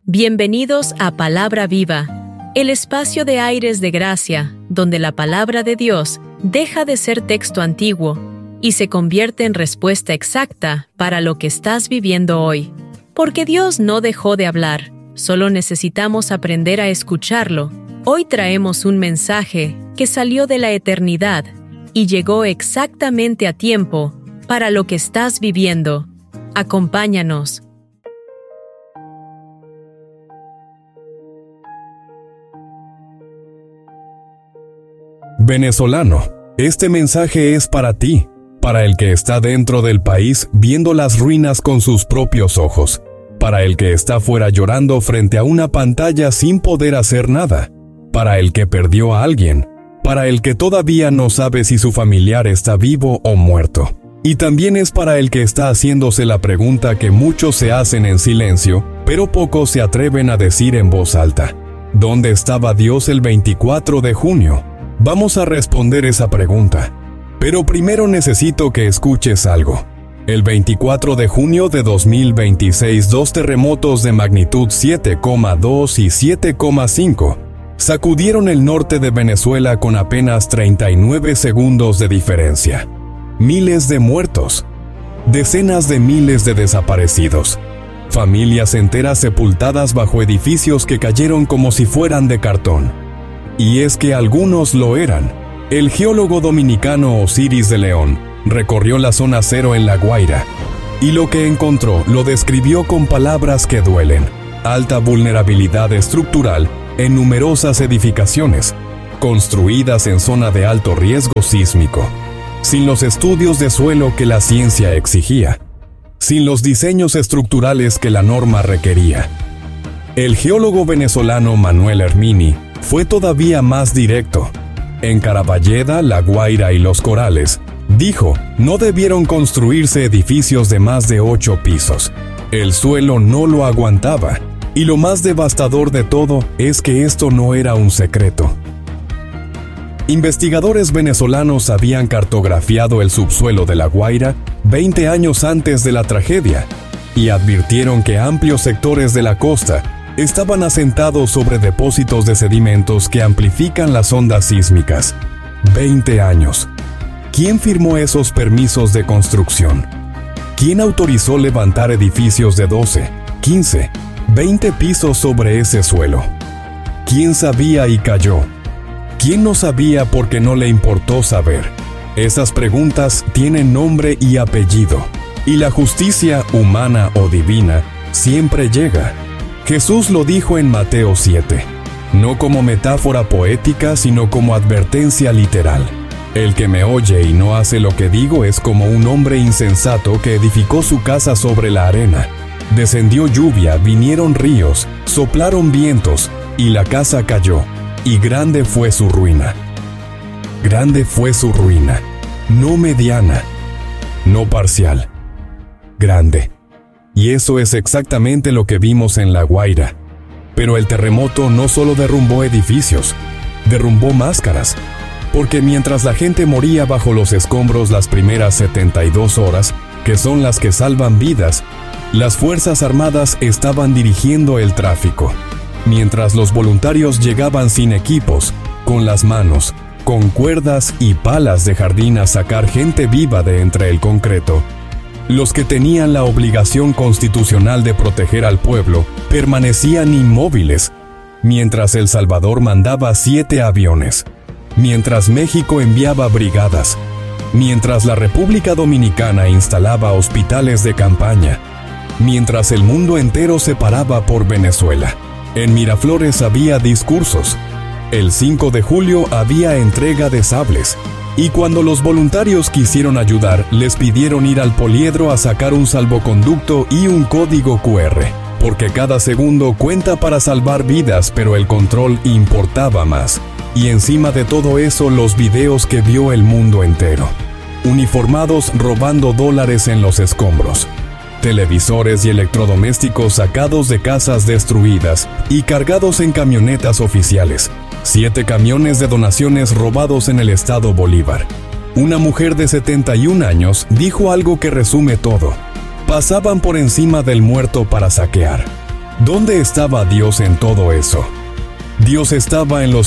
Bienvenidos a Palabra Viva, el espacio de aires de gracia, donde la palabra de Dios deja de ser texto antiguo y se convierte en respuesta exacta para lo que estás viviendo hoy. Porque Dios no dejó de hablar, solo necesitamos aprender a escucharlo. Hoy traemos un mensaje que salió de la eternidad y llegó exactamente a tiempo para lo que estás viviendo. Acompáñanos. Venezolano, este mensaje es para ti, para el que está dentro del país viendo las ruinas con sus propios ojos, para el que está fuera llorando frente a una pantalla sin poder hacer nada, para el que perdió a alguien, para el que todavía no sabe si su familiar está vivo o muerto. Y también es para el que está haciéndose la pregunta que muchos se hacen en silencio, pero pocos se atreven a decir en voz alta: ¿dónde estaba Dios el 24 de junio? Vamos a responder esa pregunta. Pero primero necesito que escuches algo. El 24 de junio de 2026, dos terremotos de magnitud 7,2 y 7,5 sacudieron el norte de Venezuela con apenas 39 segundos de diferencia. Miles de muertos, decenas de miles de desaparecidos, familias enteras sepultadas bajo edificios que cayeron como si fueran de cartón. Y es que algunos lo eran. El geólogo dominicano Osiris de León recorrió la zona cero en La Guaira, y lo que encontró lo describió con palabras que duelen: alta vulnerabilidad estructural en numerosas edificaciones, construidas en zona de alto riesgo sísmico, sin los estudios de suelo que la ciencia exigía, sin los diseños estructurales que la norma requería. El geólogo venezolano Manuel Hermini fue todavía más directo. En Caraballeda, La Guaira y Los Corales, dijo, no debieron construirse edificios de más de 8 pisos. El suelo no lo aguantaba. Y lo más devastador de todo es que esto no era un secreto. Investigadores venezolanos habían cartografiado el subsuelo de La Guaira 20 años antes de la tragedia y advirtieron que amplios sectores de la costa estaban asentados sobre depósitos de sedimentos que amplifican las ondas sísmicas. 20 años. ¿Quién firmó esos permisos de construcción? ¿Quién autorizó levantar edificios de 12, 15, 20 pisos sobre ese suelo? ¿Quién sabía y calló? ¿Quién no sabía porque no le importó saber? Esas preguntas tienen nombre y apellido, y la justicia, humana o divina, siempre llega. Jesús lo dijo en Mateo 7, no como metáfora poética, sino como advertencia literal. El que me oye y no hace lo que digo es como un hombre insensato que edificó su casa sobre la arena. Descendió lluvia, vinieron ríos, soplaron vientos, y la casa cayó, y grande fue su ruina. Grande fue su ruina, no mediana, no parcial, grande. Y eso es exactamente lo que vimos en La Guaira. Pero el terremoto no solo derrumbó edificios, derrumbó máscaras, porque mientras la gente moría bajo los escombros las primeras 72 horas, que son las que salvan vidas, las Fuerzas Armadas estaban dirigiendo el tráfico. Mientras los voluntarios llegaban sin equipos, con las manos, con cuerdas y palas de jardín a sacar gente viva de entre el concreto, los que tenían la obligación constitucional de proteger al pueblo permanecían inmóviles, mientras El Salvador mandaba 7 aviones, mientras México enviaba brigadas, mientras la República Dominicana instalaba hospitales de campaña, mientras el mundo entero se paraba por Venezuela. En Miraflores había discursos. El 5 de julio había entrega de sables. Y cuando los voluntarios quisieron ayudar, les pidieron ir al poliedro a sacar un salvoconducto y un código QR, porque cada segundo cuenta para salvar vidas, pero el control importaba más. Y encima de todo eso, los videos que vio el mundo entero. Uniformados robando dólares en los escombros. Televisores y electrodomésticos sacados de casas destruidas y cargados en camionetas oficiales. 7 camiones de donaciones robados en el estado Bolívar. Una mujer de 71 años dijo algo que resume todo. Pasaban por encima del muerto para saquear. ¿Dónde estaba Dios en todo eso? Dios estaba en los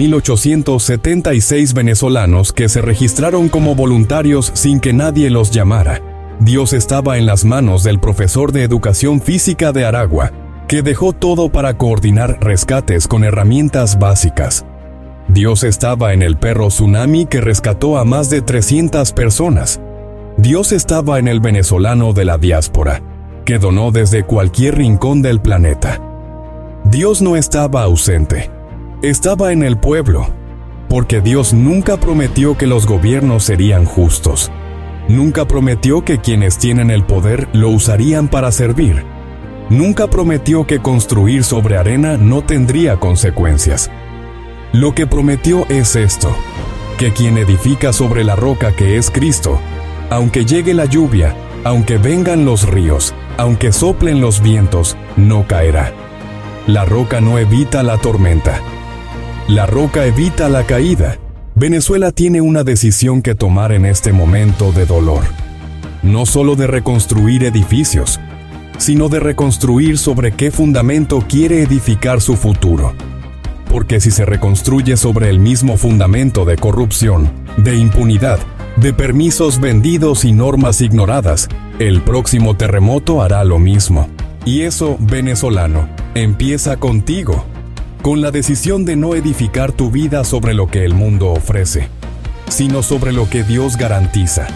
7,876 venezolanos que se registraron como voluntarios sin que nadie los llamara. Dios estaba en las manos del profesor de educación física de Aragua, que dejó todo para coordinar rescates con herramientas básicas. Dios estaba en el perro tsunami que rescató a más de 300 personas. Dios estaba en el venezolano de la diáspora, que donó desde cualquier rincón del planeta. Dios no estaba ausente, estaba en el pueblo, porque Dios nunca prometió que los gobiernos serían justos. Nunca prometió que quienes tienen el poder lo usarían para servir. Nunca prometió que construir sobre arena no tendría consecuencias. Lo que prometió es esto, que quien edifica sobre la roca que es Cristo, aunque llegue la lluvia, aunque vengan los ríos, aunque soplen los vientos, no caerá. La roca no evita la tormenta. La roca evita la caída. Venezuela tiene una decisión que tomar en este momento de dolor. No solo de reconstruir edificios, sino de reconstruir sobre qué fundamento quiere edificar su futuro. Porque si se reconstruye sobre el mismo fundamento de corrupción, de impunidad, de permisos vendidos y normas ignoradas, el próximo terremoto hará lo mismo. Y eso, venezolano, empieza contigo, con la decisión de no edificar tu vida sobre lo que el mundo ofrece, sino sobre lo que Dios garantiza.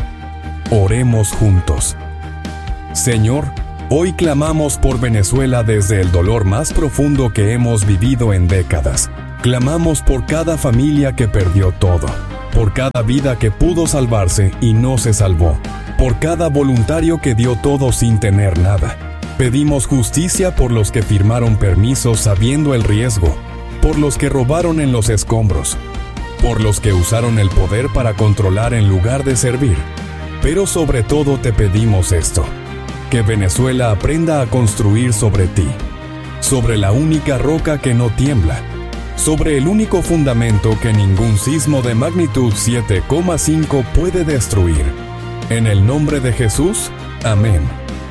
Oremos juntos. Señor, hoy clamamos por Venezuela desde el dolor más profundo que hemos vivido en décadas. Clamamos por cada familia que perdió todo, por cada vida que pudo salvarse y no se salvó, por cada voluntario que dio todo sin tener nada. Pedimos justicia por los que firmaron permisos sabiendo el riesgo, por los que robaron en los escombros, por los que usaron el poder para controlar en lugar de servir. Pero sobre todo te pedimos esto, que Venezuela aprenda a construir sobre ti, sobre la única roca que no tiembla, sobre el único fundamento que ningún sismo de magnitud 7,5 puede destruir. En el nombre de Jesús, amén.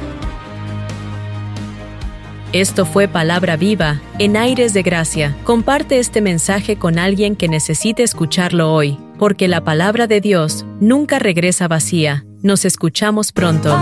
Esto fue Palabra Viva, en Aires de Gracia. Comparte este mensaje con alguien que necesite escucharlo hoy, porque la palabra de Dios nunca regresa vacía. Nos escuchamos pronto.